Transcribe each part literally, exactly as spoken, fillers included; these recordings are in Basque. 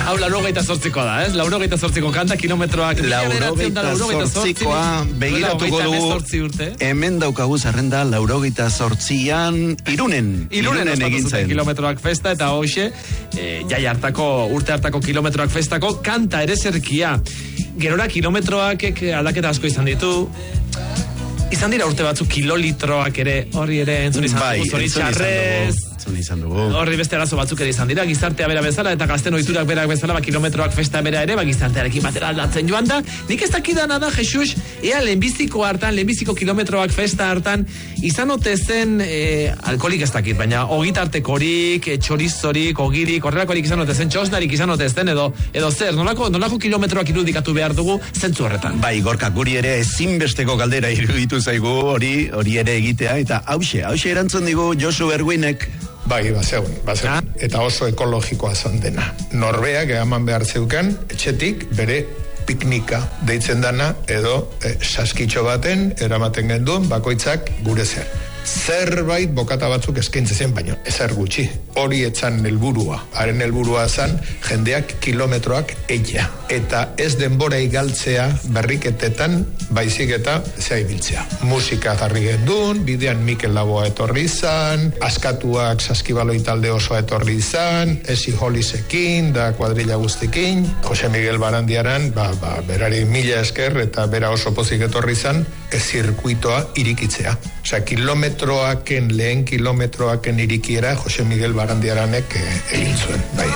Hau laurogeita zortzikoa da, ez? Laurogeita zortziko kanta, kilometroak... Laurogeita zortzikoa, begiratuko dugu, hemen daukagu zerrenda, laurogeita zortzian, Irunen. Irunen egin zen. Kilometroak festa, eta hoxe, e, jai hartako, urte hartako kilometroak festako, kanta ere zerkia. Gerora kilometroak aldaketa asko izan ditu, izan dira urte batzuk kilolitroak ere, horri ere entzun izan bai, dugu, zoritxarrez, horri beste arazo batzuk ere izan dira, gizartea bera bezala, eta gazten ohiturak berak bezala, ba, kilometroak festa bera ere, ba, gizartearekin batera aldatzen joan da. Nik ez dakidana da, Jesus, ea lehenbiziko hartan, lehenbiziko kilometroak festa hartan, izan ote zen, e, alkoholik ez dakit, baina ogitartekorik, e, txorizorik, ogirik, horrelakorik izan ote zen, txosnarik izan ote zen, edo, edo zer, nolako, nolako kilometroak irudikatu behar dugu, zentzu horretan. Bai, Gorka, guri ere ezinbesteko galdera iruditu zaigu, hori, hori ere egitea, eta hause, hause erantzun digu Josu Erguinek. Bai, bazeun, bazeun. Ah. Eta oso ekologikoa zen dena. Norbeak eman behar zeukan, etxetik bere piknika deitzen dana, edo eh, saskitxo baten eramaten genduen bakoitzak gure zer. Zerbait bokata batzuk eskaintze zen, baino ezer gutxi. Hori etzan helburua. Haren helburua zen jendeak kilometroak eia. Eta ez denbora igaltzea berriketetan, baizik eta zea ibiltzea. Musika jarri gendun, bidean Mikel Laboa etorri izan, askatuak saskibaloi talde osoa etorri izan, Esi Holisekin, da kuadrilla guztikin, Jose Miguel Barandiaran, ba, ba, berari mila esker eta bera oso pozik etorri izan, ez zirkuitoa irikitzea. Osea, kilometroaken, lehen kilometroaken irikiera Jose Miguel Barandiaranek egin zuen, bai.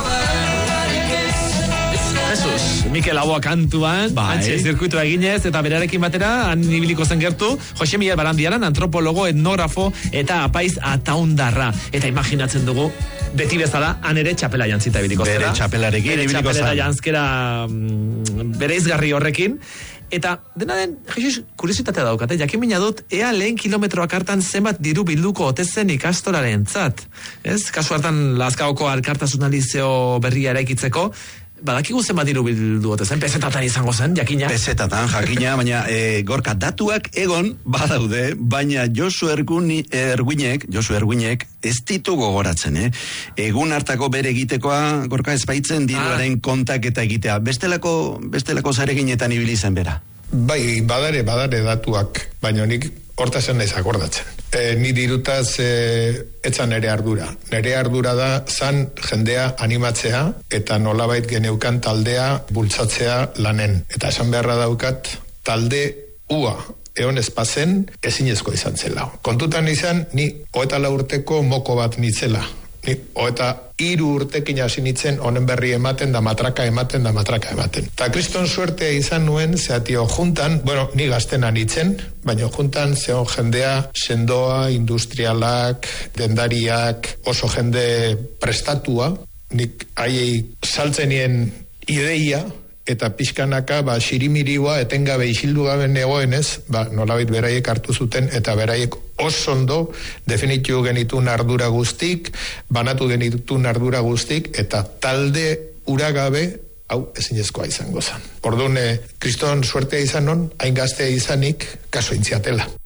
Jesus, Mikel Laboa kantuan, bai. Antxe zirkuitua eginez, eta berarekin batera, han ibiliko zen gertu, Jose Miguel Barandiaran, antropologo, etnografo, eta apaiz ataundarra. Eta imaginatzen dugu, beti bezala, han ere txapela jantzita ibiliko zera. Bere txapelarekin bere ibiliko txapela jantzkera mm, bere izgarri horrekin. Eta, dena den, Jesus, kuriositatea daukate, jakin mina dut, ea lehen kilometroak hartan zenbat diru bilduko otezen ikastolaren zat. Ez? Kasu hartan, Lazkaoko Alkartasun Alizeo berria eraikitzeko, badakigu zenbat diru bildu otezen, pesetatan izango zen, jakina. Pesetatan, jakina, baina e, Gorka, datuak egon badaude, baina Josu Erguni, Erguinek, Josu Erguinek, ez ditu gogoratzen, eh? Egun hartako bere egitekoa, Gorka, ez baitzen diruaren ah. kontak eta egitea. Bestelako, bestelako zareginetan ibili zen bera. Bai, badare, badare datuak, baina nik hortazen naiz akordatzen. E, ni dirutaz e, etzan nere ardura. Nere ardura da zan jendea animatzea eta nolabait geneukan taldea bultzatzea lanen. Eta esan beharra daukat talde ua egon ezpazen ezinezko izan zela. Kontutan izan ni hoeta la urteko moko bat nitzela. Ni hoeta hiru urtekin hasi nitzen honen berri ematen da matraka ematen da matraka ematen. Ta kriston suertea izan nuen, zeatio juntan, bueno, ni gaztena nitzen, baina juntan zeon jendea sendoa, industrialak, dendariak, oso jende prestatua, nik haiei saltzenien ideia, eta pixkanaka, ba, xirimiriua etengabe isildu gabe negoenez, ba, nolabait beraiek hartu zuten, eta beraiek oso ondo definitu genitun ardura guztik, banatu genitun ardura guztik, eta talde uragabe, hau ezinezkoa izango zen. Orduan, kriston suertea izan non, hain gaztea izanik, kaso intziatela.